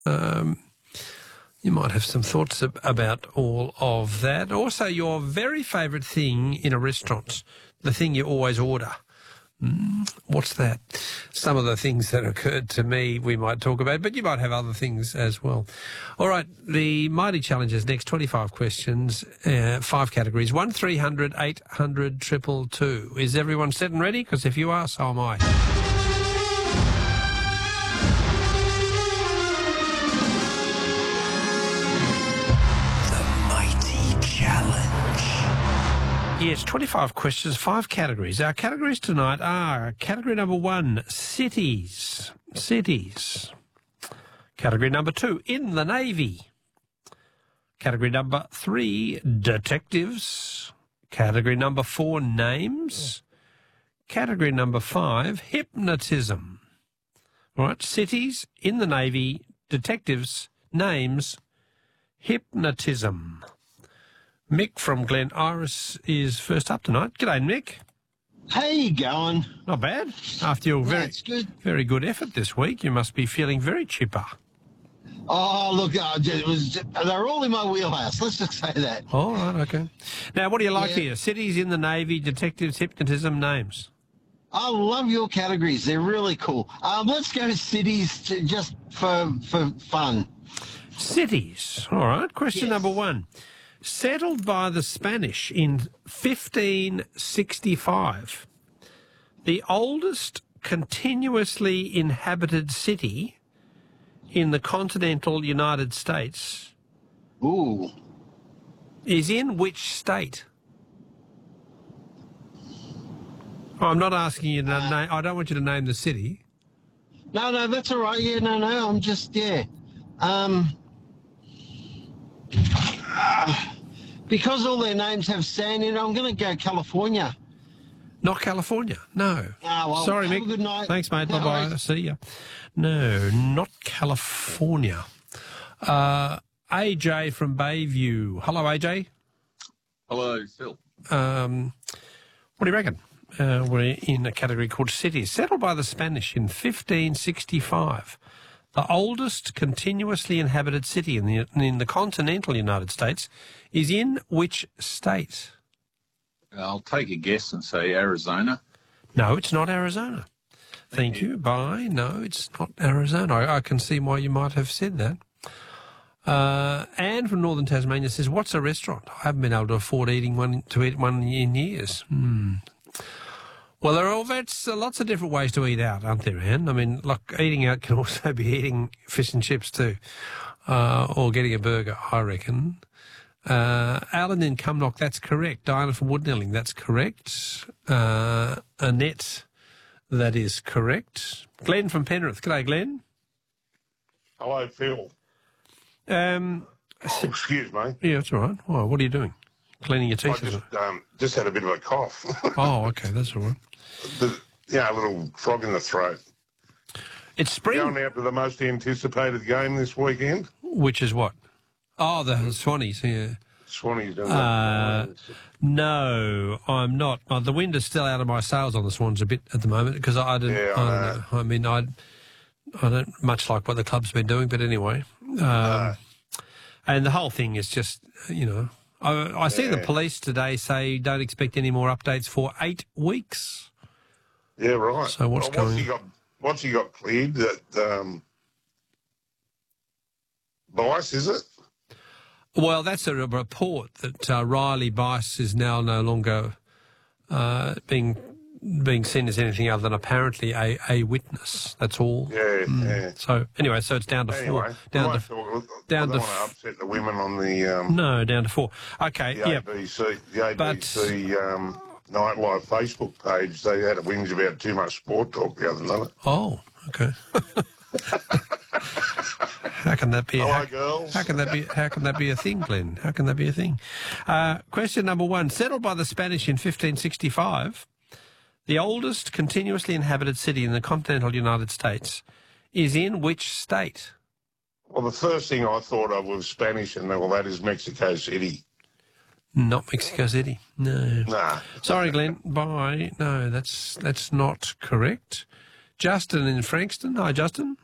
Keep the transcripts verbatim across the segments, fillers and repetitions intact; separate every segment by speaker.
Speaker 1: Um, you might have some thoughts ab- about all of that. Also, your very favourite thing in a restaurant, the thing you always order. Mm, what's that? Some of the things that occurred to me we might talk about, but you might have other things as well. All right, the Mighty Challenge is next, twenty-five questions, uh, five categories, one three hundred eight hundred two two two. Is everyone set and ready? Because if you are, so am I. Yes, twenty-five questions, five categories. Our categories tonight are category number one, cities. Cities. Category number two, in the Navy. Category number three, detectives. Category number four, names. Category number five, hypnotism. All right, cities, in the Navy, detectives, names, hypnotism. Mick from Glen Iris is first up tonight. G'day, Mick.
Speaker 2: How you going?
Speaker 1: Not bad. After your very,
Speaker 2: good.
Speaker 1: very good effort this week, you must be feeling very chipper.
Speaker 2: Oh, look, uh, it was, they're all in my wheelhouse. Let's just say that.
Speaker 1: All right, okay. Now, what do you like
Speaker 2: Yeah.
Speaker 1: here? Cities, in the Navy, detectives, hypnotism, names.
Speaker 2: I love your categories. They're really cool. Um, let's go to cities to, just for for fun.
Speaker 1: Cities. All right. Question
Speaker 2: Yes.
Speaker 1: number one. Settled by the Spanish in fifteen sixty-five, the oldest continuously inhabited city in the continental United States
Speaker 2: Ooh.
Speaker 1: is in which state? Oh, I'm not asking you to
Speaker 2: Uh,
Speaker 1: name. I don't want you to name the city.
Speaker 2: No, no, that's all right. Yeah, no, no. I'm just, yeah. Um, because all their names have sand in it, I'm going to go California.
Speaker 1: Not California. No.
Speaker 2: Ah, well,
Speaker 1: Sorry,
Speaker 2: have
Speaker 1: Mick.
Speaker 2: a good night.
Speaker 1: Thanks, mate.
Speaker 2: No
Speaker 1: Bye-bye.
Speaker 2: worries.
Speaker 1: See ya. No, not California. Uh, A J from Bayview. Hello, A J.
Speaker 3: Hello, Phil.
Speaker 1: Um, what do you reckon? Uh, we're in a category called cities. Settled by the Spanish in fifteen sixty-five. The oldest continuously inhabited city in the in the continental United States is in which state?
Speaker 3: I'll take a guess and say Arizona.
Speaker 1: No, it's not Arizona. Thank, Thank you. you. Bye. No, it's not Arizona. I, I can see why you might have said that. Uh, Anne from Northern Tasmania says, "What's a restaurant? I haven't been able to afford eating one to eat one in years." Hmm. Well, there are all that's uh, lots of different ways to eat out, aren't there, Anne? I mean, look, eating out can also be eating fish and chips too, uh, or getting a burger, I reckon. Uh, Alan in Cumnock, that's correct. Diana from Woodnelling, that's correct. Uh, Annette, that is correct. Glenn from Penrith. G'day, Glenn.
Speaker 4: Hello, Phil.
Speaker 1: Um,
Speaker 4: Oh, excuse me.
Speaker 1: yeah, that's all right. Oh, what are you doing? Cleaning your
Speaker 4: I
Speaker 1: teeth? isn't
Speaker 4: just um, just had a bit of a cough.
Speaker 1: it? Oh, okay, that's all right.
Speaker 4: the, yeah, a little frog in the throat.
Speaker 1: It's spring.
Speaker 4: Going out to the most anticipated game this weekend.
Speaker 1: Which is what? Oh, the Swannies, yeah.
Speaker 4: Swannies. Don't
Speaker 1: Uh,
Speaker 4: know.
Speaker 1: no, I'm not. Uh, the wind is still out of my sails on the Swans a bit at the moment because I, I don't.
Speaker 4: Yeah,
Speaker 1: I,
Speaker 4: I
Speaker 1: don't
Speaker 4: know.
Speaker 1: know. I mean, I, I don't much like what the club's been doing, but anyway. Um,
Speaker 4: No.
Speaker 1: And the whole thing is just, you know, I, I see the
Speaker 4: Yeah.
Speaker 1: police today say don't expect any more updates for eight weeks.
Speaker 4: Yeah, right.
Speaker 1: So what's
Speaker 4: well,
Speaker 1: going-
Speaker 4: he got? What's he got cleared? That um, Bice, is it?
Speaker 1: Well, that's a report that uh, Riley Bice is now no longer uh, being being seen as anything other than apparently a, a witness. That's all.
Speaker 4: Yeah, yeah.
Speaker 1: So anyway, so it's down to
Speaker 4: Anyway,
Speaker 1: four. Down
Speaker 4: right,
Speaker 1: to
Speaker 4: so
Speaker 1: down
Speaker 4: I don't
Speaker 1: to
Speaker 4: want to upset the women on the um,
Speaker 1: no, down to four. Okay,
Speaker 4: the
Speaker 1: yeah.
Speaker 4: A B C, the A
Speaker 1: But-
Speaker 4: B C um, Nightlife Facebook page. They had a whinge about too much sport talk the other night.
Speaker 1: Oh, okay. How can that be?
Speaker 4: Hello,
Speaker 1: how,
Speaker 4: girls.
Speaker 1: how can that be? How can that be a thing, Glenn? How can that be a thing? Uh, question number one: settled by the Spanish in fifteen sixty-five, the oldest continuously inhabited city in the continental United States is in which state?
Speaker 4: Well, the first thing I thought of was Spanish, and well, that is Mexico City.
Speaker 1: Not Mexico City. No.
Speaker 4: Nah.
Speaker 1: Sorry, Glenn. Bye. No, that's that's not correct. Justin in Frankston. Hi, Justin.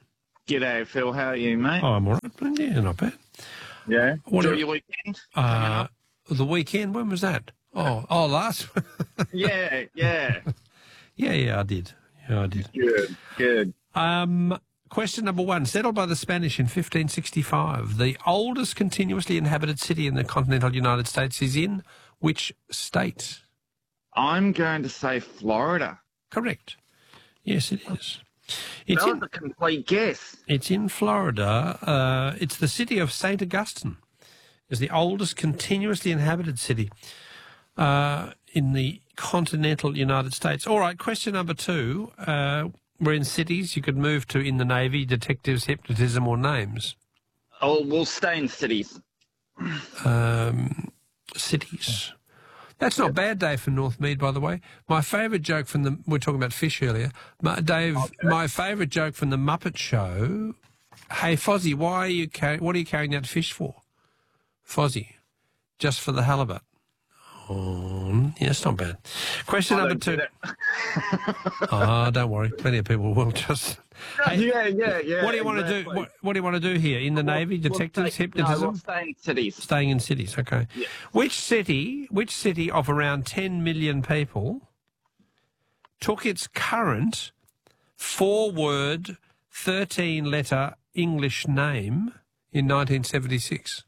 Speaker 5: G'day, Phil. How are you, mate?
Speaker 1: Oh, I'm all right. Yeah, not bad.
Speaker 5: Yeah.
Speaker 1: What
Speaker 5: Enjoy
Speaker 1: do-
Speaker 5: your weekend?
Speaker 1: Uh, the weekend, when was that? Oh, oh, last.
Speaker 5: Yeah, yeah.
Speaker 1: yeah, yeah, I did. Yeah, I did.
Speaker 5: Good, good.
Speaker 1: Um, question number one. Settled by the Spanish in fifteen sixty-five, the oldest continuously inhabited city in the continental United States is in which state?
Speaker 5: I'm going to say Florida.
Speaker 1: Correct. Yes, it is. It's
Speaker 5: That
Speaker 1: in,
Speaker 5: was a complete guess.
Speaker 1: it's in Florida. Uh, it's the city of Saint Augustine. It's the oldest continuously inhabited city uh, in the continental United States. All right, question number two. Uh, we're in cities. You could move to in the Navy, detectives, hypnotism, or names.
Speaker 5: Oh, we'll stay in cities.
Speaker 1: Um, cities. That's not bad, Dave, from Northmead, by the way. My favourite joke from the... We were talking about fish earlier. My, Dave, okay. my favourite joke from the Muppet Show. Hey, Fozzie, why are you car- what are you carrying that fish for? Fozzie, just for the halibut. Oh, yeah, it's not bad. Question
Speaker 5: I
Speaker 1: number two. Oh, don't worry. Plenty of people will just... Hey,
Speaker 5: yeah, yeah, yeah.
Speaker 1: What do you want to do? What, what do you want to do here? In the
Speaker 5: We'll-
Speaker 1: Navy,
Speaker 5: we'll
Speaker 1: detectives,
Speaker 5: stay-
Speaker 1: hypnotism?
Speaker 5: No, we'll stay in cities.
Speaker 1: Staying in cities, okay.
Speaker 5: Yeah.
Speaker 1: Which city, which city of around ten million people took its current four-word, thirteen-letter English name in nineteen seventy-six?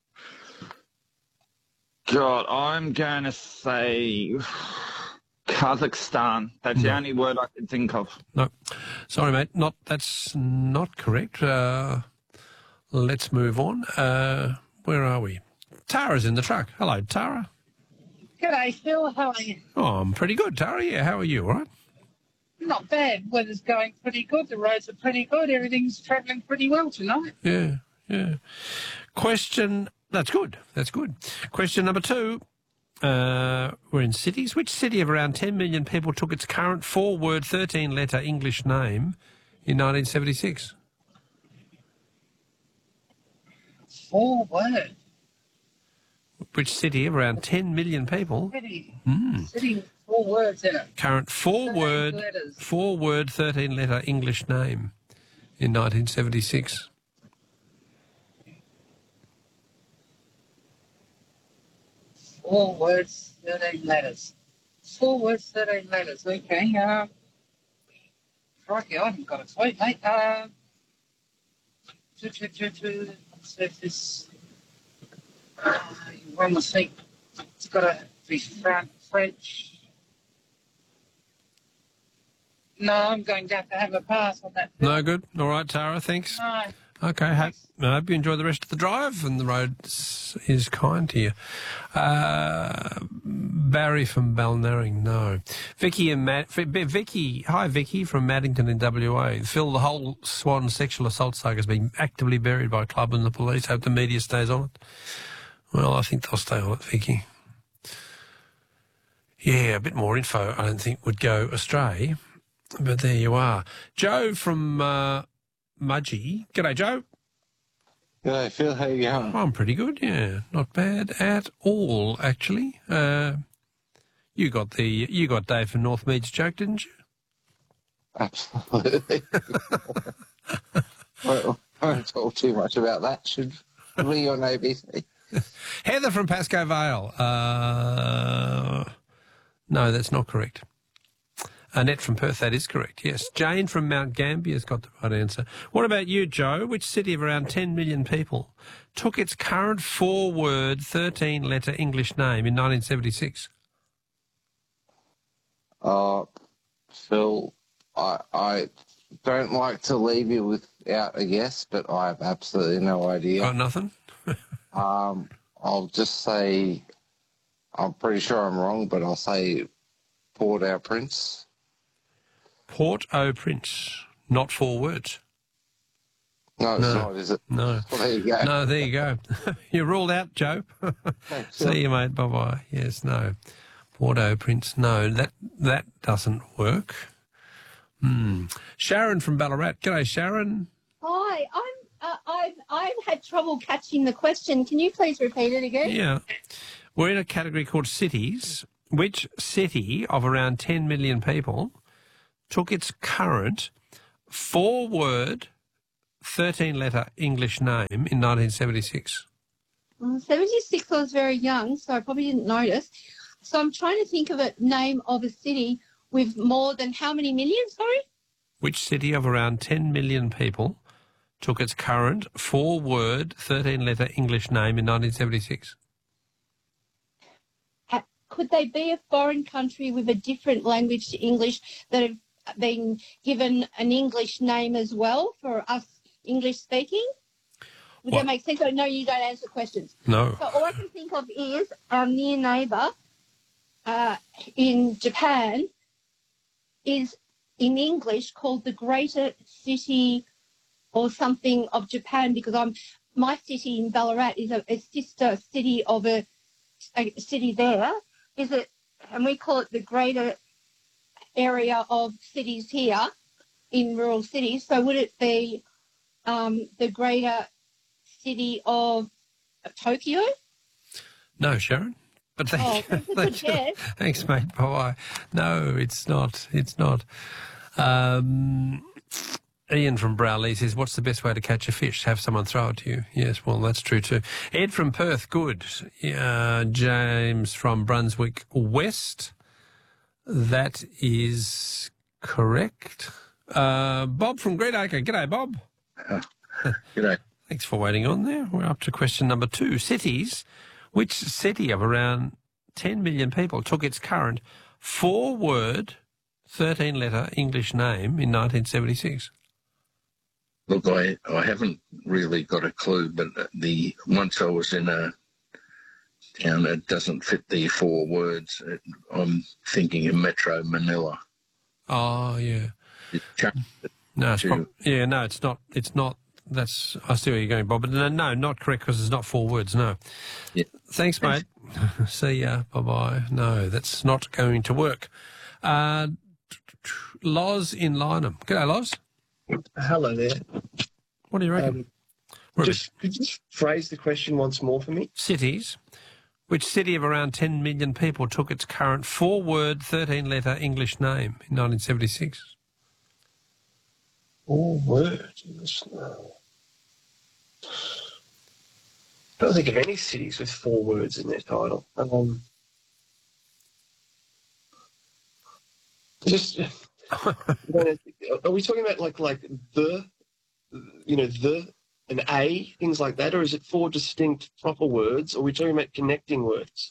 Speaker 5: God, I'm going to say Kazakhstan. That's the
Speaker 1: No.
Speaker 5: only word I can think of.
Speaker 1: No. Sorry, mate. Not That's not correct. Uh, let's move on. Uh, where are we? Tara's in the truck. Hello, Tara.
Speaker 6: G'day, Phil. How are you?
Speaker 1: Oh, I'm pretty good, Tara. Yeah, how are you, all right?
Speaker 6: Not bad. Weather's going pretty good. The roads are pretty good. Everything's travelling pretty well tonight.
Speaker 1: Yeah, yeah. Question, that's good, that's good. Question number two. Uh, we're in cities. Which city of around ten million people took its current four-word, thirteen-letter English name in nineteen seventy-six?
Speaker 6: Four words.
Speaker 1: Which city of around ten million people?
Speaker 6: City.
Speaker 1: Mm.
Speaker 6: City with four words in it.
Speaker 1: Current four-word,
Speaker 6: thirteen letters.
Speaker 1: four-word, thirteen-letter English name in nineteen seventy-six.
Speaker 6: Four words, thirteen letters. Four words, thirteen letters. Okay. Uh, crikey, I haven't got a tweet, mate. Uh, to, to, to, to, so this, uh, one must think it's got to be Fran- French. No, I'm going to have to have a pass on that.
Speaker 1: No good? All right, Tara, thanks.
Speaker 6: No.
Speaker 1: Okay, hope, I hope you enjoy the rest of the drive and the road is kind to you. Uh, Barry from Balnarring, no. Vicky and Matt, Vicky, hi Vicky from Maddington in W A. Phil, the whole Swan sexual assault saga has been actively buried by Club and the police. Hope the media stays on it. Well, I think they'll stay on it, Vicky. Yeah, a bit more info I don't think would go astray, but there you are. Joe from... Uh, Mudgee. G'day, Joe.
Speaker 7: G'day, Phil. How you going?
Speaker 1: I'm pretty good, yeah. Not bad at all, actually. Uh, you got the you got Dave from Northmead's joke, didn't you?
Speaker 7: Absolutely. Well, I won't talk too much about that. Should we on A B C?
Speaker 1: Heather from Pascoe Vale. Uh, no, that's not correct. Annette from Perth, that is correct, yes. Jane from Mount Gambier has got the right answer. What about you, Joe? Which city of around ten million people took its current four-word, thirteen-letter English name in nineteen seventy-six?
Speaker 7: Uh, Phil, I, I don't like to leave you without a guess, but I have absolutely no idea.
Speaker 1: Got nothing?
Speaker 7: um, I'll just say, I'm pretty sure I'm wrong, but I'll say Port-au-Prince.
Speaker 1: Port-au-Prince, not four words.
Speaker 7: No, it's
Speaker 1: No.
Speaker 7: not, is it?
Speaker 1: No.
Speaker 7: Well, there you go.
Speaker 1: No, there you go. You're ruled out, Joe.
Speaker 7: Thanks,
Speaker 1: See
Speaker 7: Phil.
Speaker 1: you, mate. Bye-bye. Yes, no. Port-au-Prince, no. That that doesn't work. Hmm. Sharon from Ballarat. G'day, Sharon.
Speaker 8: Hi, I'm. Uh, I've I've had trouble catching the question. Can you please repeat it again?
Speaker 1: Yeah. We're in a category called cities. Which city of around ten million people took its current four-word, thirteen-letter English name in nineteen seventy-six?
Speaker 8: Well, seventy-six, I was very young, so I probably didn't notice. So I'm trying to think of a name of a city with more than how many million, sorry?
Speaker 1: Which city of around ten million people took its current four-word, thirteen-letter English name in nineteen seventy-six?
Speaker 8: Uh, Could they be a foreign country with a different language to English that have been given an English name as well for us English speaking? Would
Speaker 1: What?
Speaker 8: that make sense? Oh, no, you don't answer questions.
Speaker 1: No.
Speaker 8: So all I can think of is our near neighbour uh, in Japan is in English called the Greater City or something of Japan, because I'm my city in Ballarat is a, a sister city of a, a city there. Is it? And we call it the Greater Area of cities here in rural cities. So would it be um, the Greater City of Tokyo?
Speaker 1: No, Sharon. But thank
Speaker 8: Oh,
Speaker 1: you.
Speaker 8: that's a good
Speaker 1: Thanks,
Speaker 8: guess.
Speaker 1: thanks, mate. Bye. No, it's not. It's not. Um, Ian from Browley says, what's the best way to catch a fish? Have someone throw it to you. Yes, well, that's true too. Ed from Perth, good. Uh, James from Brunswick West. That is correct. Uh, Bob from Greenacre. G'day, Bob.
Speaker 3: Uh, G'day.
Speaker 1: Thanks for waiting on there. We're up to question number two. Cities. Which city of around ten million people took its current four-word, thirteen-letter English name in nineteen seventy-six?
Speaker 3: Look, I, I haven't really got a clue, but the once I was in a town that doesn't fit the four words, it, I'm thinking of Metro Manila.
Speaker 1: Oh, yeah.
Speaker 3: It changed it
Speaker 1: No, it's
Speaker 3: to-
Speaker 1: prob- yeah, no, it's not. It's not. That's. I see where you're going, Bob. But no, no not correct because it's not four words. No.
Speaker 3: Yeah.
Speaker 1: Thanks, mate. See ya. Bye bye. No, that's not going to work. Uh, Loz in Lynham. G'day, Loz.
Speaker 9: Hello there.
Speaker 1: What do you reckon?
Speaker 9: Um,
Speaker 1: We're a bit-
Speaker 9: just could you just phrase the question once more for me?
Speaker 1: Cities. Which city of around ten million people took its current four-word, thirteen-letter English name in nineteen seventy-six?
Speaker 9: All words. No. I don't think of any cities with four words in their title. Um, just, are we talking about like like the, you know, the, an A, things like that, or is it four distinct proper words? Or are we talking about connecting words?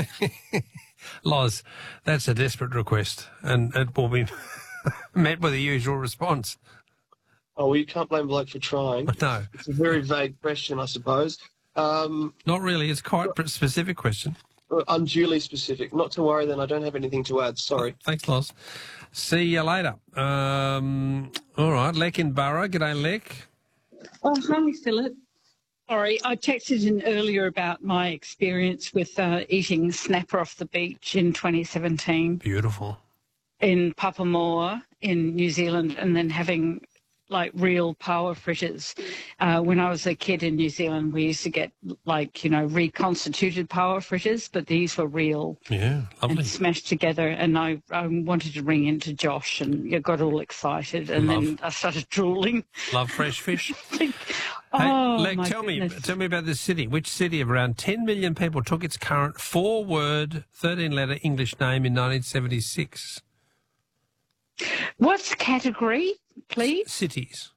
Speaker 1: Loz, that's a desperate request, and it will be met with the usual response.
Speaker 9: Oh, well, you can't blame Blake for trying.
Speaker 1: No,
Speaker 9: It's a very vague question, I suppose. Um,
Speaker 1: not really. It's quite a specific question.
Speaker 9: unduly specific. Not to worry, then. I don't have anything to add. Sorry.
Speaker 1: Thanks, Loz. See you later. Um, all right, Lek in Borough. G'day, Lek.
Speaker 10: Oh, hi, Philip. Sorry, I texted in earlier about my experience with uh, eating snapper off the beach in twenty seventeen
Speaker 1: Beautiful.
Speaker 10: in Papamoa in New Zealand, and then having like real power fritters. Uh, when I was a kid in New Zealand, we used to get like, you know, reconstituted power fritters, but these were real
Speaker 1: Yeah, lovely.
Speaker 10: and smashed together. And I, I wanted to ring into Josh and I got all excited, and
Speaker 1: Love.
Speaker 10: then I started drooling.
Speaker 1: Love fresh fish.
Speaker 10: Oh,
Speaker 1: hey, Lek,
Speaker 10: my
Speaker 1: tell
Speaker 10: goodness.
Speaker 1: me, tell me about this city. Which city of around ten million people took its current four-word, thirteen-letter English name in nineteen seventy-six?
Speaker 10: What's the category, please?
Speaker 1: Cities.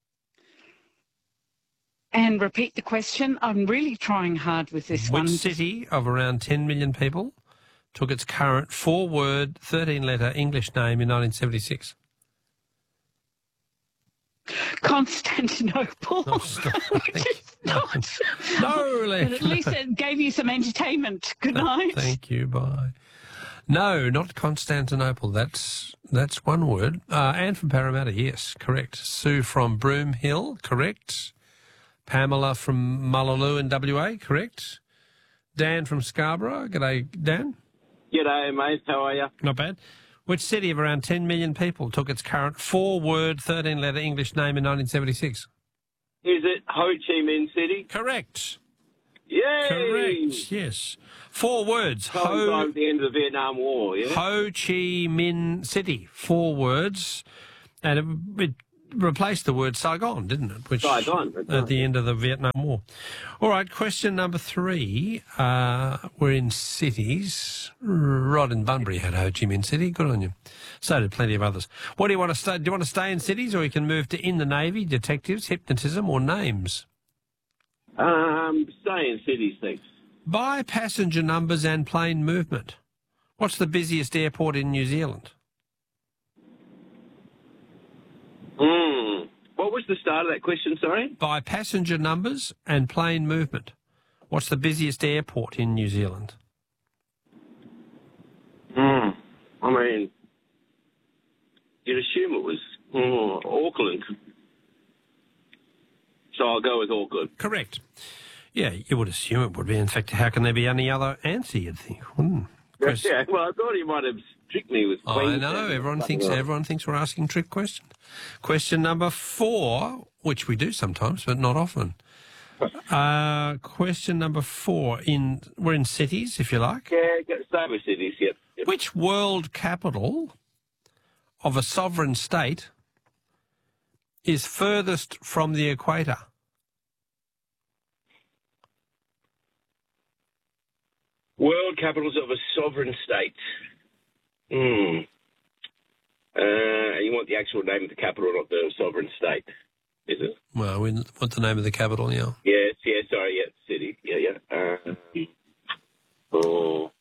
Speaker 10: And repeat the question. I'm really trying hard with this
Speaker 1: Which
Speaker 10: one.
Speaker 1: city of around ten million people took its current four-word, thirteen-letter English name in nineteen seventy-six?
Speaker 10: Constantinople.
Speaker 1: No, stop.
Speaker 10: Which is not.
Speaker 1: No,
Speaker 10: But
Speaker 1: Lek.
Speaker 10: at least it gave you some entertainment. Good night.
Speaker 1: Thank you. Bye. No, not Constantinople. That's that's one word. Uh, Anne from Parramatta, yes, correct. Sue from Broome Hill, correct. Pamela from Mullaloo in W A, correct. Dan from Scarborough, g'day, Dan.
Speaker 11: G'day, mate. How are you?
Speaker 1: Not bad. Which city of around ten million people took its current four-word, thirteen-letter English name in nineteen seventy-six?
Speaker 11: Is it Ho Chi Minh City?
Speaker 1: Correct.
Speaker 11: Yay!
Speaker 1: Correct, yes. Four words. Ho,
Speaker 11: Coincided at the end of the Vietnam War, yeah?
Speaker 1: Ho Chi Minh City. Four words. And it, it, replaced the word Saigon, didn't it? Which,
Speaker 11: Saigon, that's
Speaker 1: at
Speaker 11: right.
Speaker 1: the end of the Vietnam War. All right, question number three. Uh, we're in cities. Rod in Bunbury had Ho Chi Minh City. Good on you. So did plenty of others. What do you want to stay? Do you want to stay in cities, or you can move to in the Navy, detectives, hypnotism, or names?
Speaker 11: Um, stay in cities, thanks.
Speaker 1: By passenger numbers and plane movement, what's the busiest airport in New Zealand?
Speaker 11: Hmm. What was the start of that question, sorry?
Speaker 1: By passenger numbers and plane movement, what's the busiest airport in New Zealand?
Speaker 11: Hmm. I mean, you'd assume it was mm, Auckland. So I'll go with Auckland.
Speaker 1: Correct. Yeah, you would assume it would be. In fact, how can there be any other answer, you'd think? Hmm. Chris-
Speaker 11: Yeah, well, I thought he might have tricked me with
Speaker 1: I
Speaker 11: Queensland.
Speaker 1: know, everyone thinks everyone thinks we're asking trick questions. Question number four, which we do sometimes, but not often. Uh, question number four, in we're in cities, if you like.
Speaker 11: Yeah, get stay with cities, yep. yep.
Speaker 1: Which world capital of a sovereign state is furthest from the equator?
Speaker 11: World capitals of a sovereign state. Hmm. Uh, you want the actual name of the capital, not the sovereign state, is it?
Speaker 1: Well, we want the name of the capital, yeah.
Speaker 11: Yes, yeah, sorry, yeah, city, yeah, yeah. Um, oh.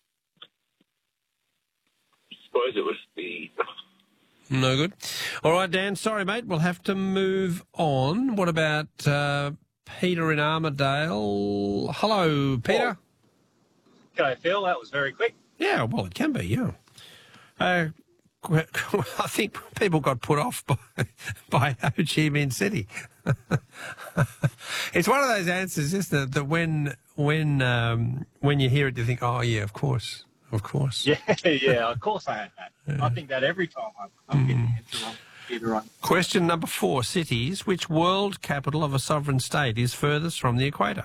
Speaker 11: I suppose it was the...
Speaker 1: No good. All right, Dan, sorry, mate, we'll have to move on. What about uh, Peter in Armadale? Hello, Peter.
Speaker 12: G'day, Phil. That was very quick.
Speaker 1: Yeah, well, it can be, yeah. Uh, I think people got put off by, by Ho Chi Minh City. It's one of those answers, isn't it, that when when um, when you hear it, you think, oh, yeah, of course, of course.
Speaker 12: Yeah, yeah, of course I had that. Yeah. I think that every time I'm, I'm getting the answer wrong, either wrong.
Speaker 1: Question number four, cities. Which world capital of a sovereign state is furthest from the equator?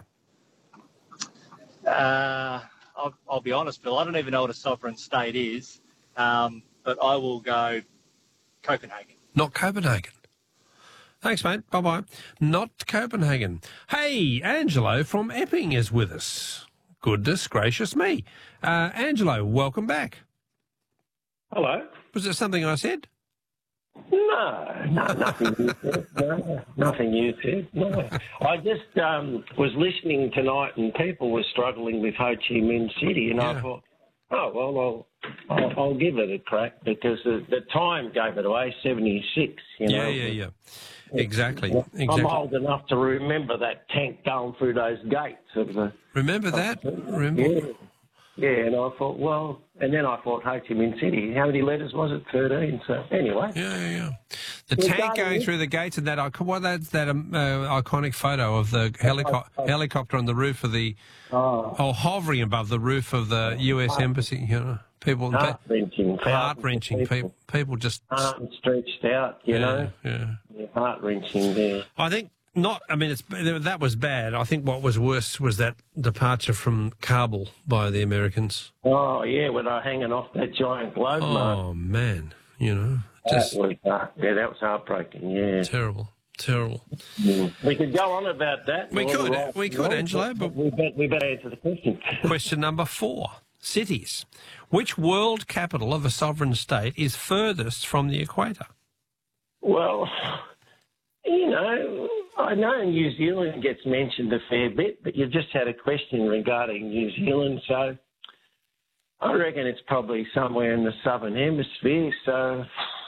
Speaker 12: Uh, I'll, I'll be honest, Phil, I don't even know what a sovereign state is, um, but I will go Copenhagen.
Speaker 1: Not Copenhagen. Thanks, mate. Bye-bye. Not Copenhagen. Hey, Angelo from Epping is with us. Goodness gracious me. Uh, Angelo, welcome back.
Speaker 13: Hello.
Speaker 1: Was there something I said?
Speaker 13: No, no, nothing you said. No, nothing you said. No. I just um, was listening tonight and people were struggling with Ho Chi Minh City and I thought, oh, well, I'll, I'll, I'll give it a crack because the, the time gave it away, seventy-six, you know.
Speaker 1: Yeah, yeah, yeah. Exactly.
Speaker 13: I'm
Speaker 1: exactly.
Speaker 13: old enough to remember that tank going through those gates of the...
Speaker 1: Remember that? Remember?
Speaker 13: Yeah. Yeah, and I thought, well, and then I thought Ho Chi Minh City. How many letters was it? thirteen. So anyway.
Speaker 1: Yeah, yeah, yeah. The
Speaker 13: Well,
Speaker 1: tank
Speaker 13: darling,
Speaker 1: going through the gates and that, icon- what that's that um, uh, iconic photo of the helico- helicopter on the roof of the,
Speaker 13: oh.
Speaker 1: oh, hovering above the roof of the U S embassy. You know, people,
Speaker 13: Heart-wrenching.
Speaker 1: heart-wrenching. People, people just
Speaker 13: Arms stretched out, you
Speaker 1: yeah,
Speaker 13: know.
Speaker 1: yeah.
Speaker 13: Yeah, heart-wrenching there.
Speaker 1: I think not. I mean, it's that was bad. I think what was worse was that departure from Kabul by the Americans.
Speaker 13: Oh, yeah, when they're hanging off that giant globe mark.
Speaker 1: Oh man, you know,
Speaker 13: That
Speaker 1: just
Speaker 13: was, uh, yeah, that was heartbreaking, yeah.
Speaker 1: terrible, terrible.
Speaker 13: Yeah. We could go on about that.
Speaker 1: We
Speaker 13: All the
Speaker 1: could,
Speaker 13: right-
Speaker 1: we could, Angelo, but
Speaker 13: we better, we better answer the question.
Speaker 1: Question number four. Cities. Which world capital of a sovereign state is furthest from the equator?
Speaker 13: Well, you know, I know New Zealand gets mentioned a fair bit, but you've just had a question regarding New Zealand, so I reckon it's probably somewhere in the southern hemisphere, so,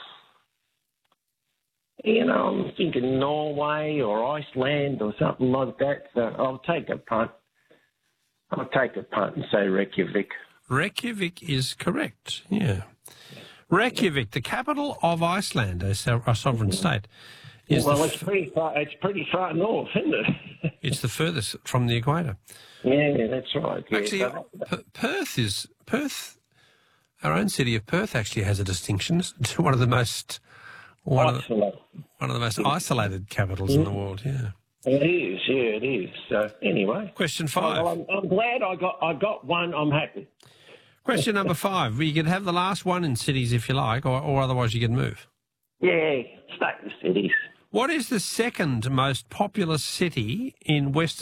Speaker 13: you know, I'm thinking Norway or Iceland or something like that, so I'll take a punt. I'll take a punt and say Reykjavik.
Speaker 1: Reykjavik is correct, yeah. Reykjavik, the capital of Iceland, a, so- a sovereign state, is
Speaker 13: well,
Speaker 1: the
Speaker 13: it's pretty far. It's pretty far north, isn't it?
Speaker 1: it's the furthest from the equator.
Speaker 13: Yeah, that's right. Yeah.
Speaker 1: Actually, P- Perth is Perth. Our own city of Perth actually has a distinction. It's one of the most one of the, one of the most isolated capitals in the world. Yeah.
Speaker 13: It is, yeah, it is. So anyway,
Speaker 1: question five.
Speaker 13: Well, I'm, I'm glad I got I got one. I'm happy.
Speaker 1: Question number five. You can have the last one in cities if you like, or, or otherwise you can move.
Speaker 13: Yeah, stay with cities.
Speaker 1: What is the second most populous city in Western